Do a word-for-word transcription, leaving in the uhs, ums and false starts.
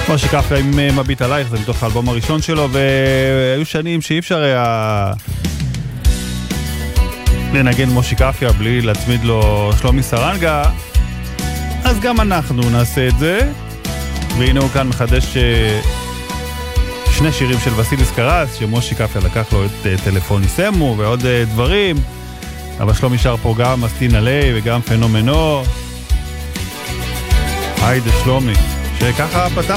משה קפיה עם מביט עלייך, זה מתוך האלבום הראשון שלו, והיו שנים שאי אפשר היה לנגן משה קפיה בלי להצמיד לו שלומי סרנגה, אז גם אנחנו נעשה את זה. והנה הוא כאן מחדש שני שירים של וסיליס קרס, שמשה קפיה לקח לו את טלפוני סמו ועוד דברים, אבל שלומי שר פה גם מסטין עלי וגם פנומנו. היידה שלומי, שככה פתח